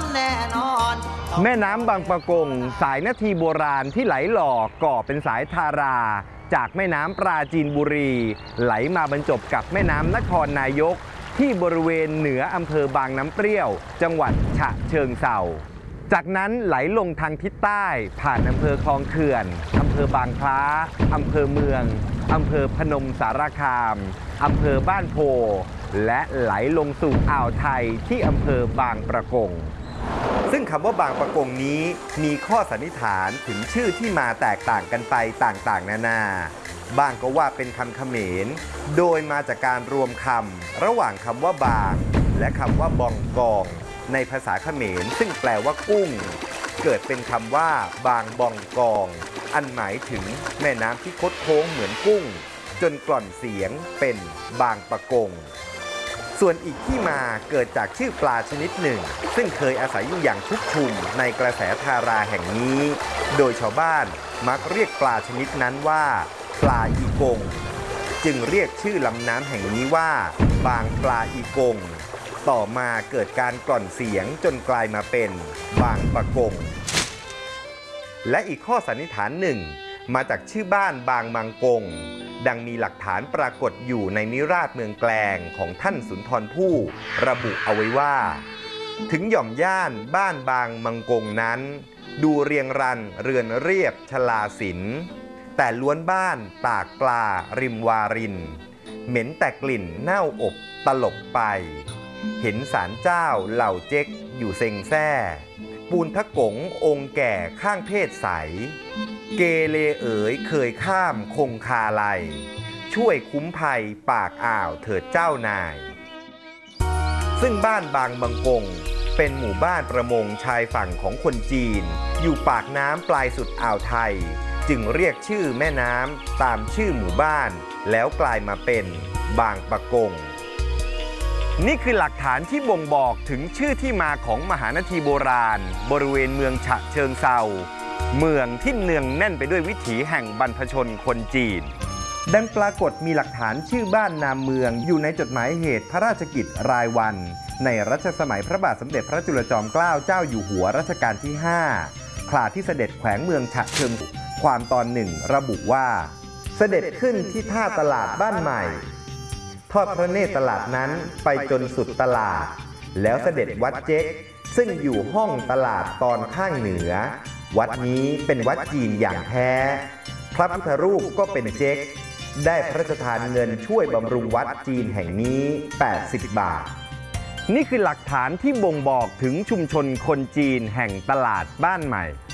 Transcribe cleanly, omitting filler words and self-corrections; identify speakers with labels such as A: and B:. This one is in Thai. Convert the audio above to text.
A: แน่นอน
B: แม่น้ำบางปะกงสายนาทีโบราณที่ไหลหล่อก่อเป็นสายทาราจากแม่น้ำปราจีนบุรีไหลมาบรรจบกับแม่น้ำนครนายกที่บริเวณเหนืออำเภอบางน้ำเปรี้ยวจังหวัดฉะเชิงเทราจากนั้นไหลลงทางทิศใต้ผ่านอำเภอคลองเขื่อนอำเภอบางคล้าอำเภอเมืองอำเภอพนมสารคามอำเภอบ้านโพและไหลลงสู่อ่าวไทยที่อำเภอบางปะกงซึ่งคำว่าบางปะกงนี้มีข้อสันนิษฐานถึงชื่อที่มาแตกต่างกันไปต่างๆนานาบางก็ว่าเป็นคำเขมรโดยมาจากการรวมคำระหว่างคำว่าบางและคำว่าบองกองในภาษาเขมรซึ่งแปลว่ากุ้งเกิดเป็นคำว่าบางบองกองอันหมายถึงแม่น้ำที่คดโค้งเหมือนกุ้งจนกล่อนเสียงเป็นบางปะกงส่วนอีกที่มาเกิดจากชื่อปลาชนิดหนึ่งซึ่งเคยอาศัยอยู่อย่างชุกชุมในกระแสทาราแห่งนี้โดยชาวบ้านมักเรียกปลาชนิดนั้นว่าปลาอีกงจึงเรียกชื่อลำน้ำแห่งนี้ว่าบางปลาอีกงต่อมาเกิดการกล่อนเสียงจนกลายมาเป็นบางปะกงและอีกข้อสันนิษฐานหนึ่งมาจากชื่อบ้านบางมังกงดังมีหลักฐานปรากฏอยู่ในนิราศเมืองแกลงของท่านสุนทรภู่ระบุเอาไว้ว่าถึงหย่อมย่านบ้านบางมังกงนั้นดูเรียงรันเรือนเรียบชลาศิลป์แต่ล้วนบ้านตากปลาริมวารินเหม็นแต่กลิ่นเน่าอบตลบไปเห็นศาลเจ้าเหล่าเจ๊กอยู่เซ็งแซ่ปูนทะกงองค์แก่ข้างเพศใสเกเลเอ๋ยเคยข้ามคงคาไลช่วยคุ้มภัยปากอ่าวเถิดเจ้านายซึ่งบ้านบางมังกงเป็นหมู่บ้านประมงชายฝั่งของคนจีนอยู่ปากน้ำปลายสุดอ่าวไทยจึงเรียกชื่อแม่น้ำตามชื่อหมู่บ้านแล้วกลายมาเป็นบางปะกงนี่คือหลักฐานที่บ่งบอกถึงชื่อที่มาของมหานาทีโบราณบริเวณเมืองฉะเชิงเทราเมืองที่เนืองแน่นไปด้วยวิถีแห่งบรรพชนคนจีนดังปรากฏมีหลักฐานชื่อบ้านนามเมืองอยู่ในจดหมายเหตุพระราชกิจรายวันในรัชสมัยพระบาทสมเด็จพระจุลจอมเกล้าเจ้าอยู่หัวรัชกาลที่5คราที่เสด็จแขวงเมืองฉะเชิงเทราความตอนหนึ่งระบุว่าเสด็จขึ้นที่ท่าตลาดบ้านใหม่ทอดพระเนตรตลาดนั้นไปจนสุดตลาดแล้วเสด็จวัดเจ๊กซึ่งอยู่ห้องตลาดตอนข้างเหนือวัดนี้เป็นวัดจีนอย่างแท้พระพุทธรูปก็เป็นเจ๊กได้พระราชทานเงินช่วยบำรุงวัดจีนแห่งนี้80 บาทนี่คือหลักฐานที่บ่งบอกถึงชุมชนคนจีนแห่งตลาดบ้านใหม่